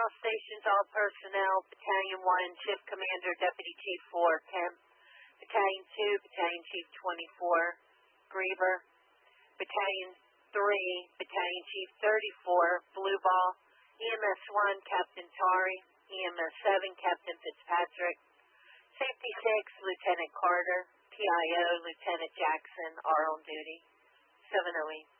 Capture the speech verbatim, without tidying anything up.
all stations, all personnel, Battalion one, Shift Commander, Deputy Chief four, Kemp, Battalion two, Battalion Chief twenty-four, Griever, Battalion three, Battalion Chief thirty-four, Blue Ball, E M S one, Captain Tari, E M S seven, Captain Fitzpatrick, Safety six, Lieutenant Carter, P I O, Lieutenant Jackson are on duty. seven oh eight.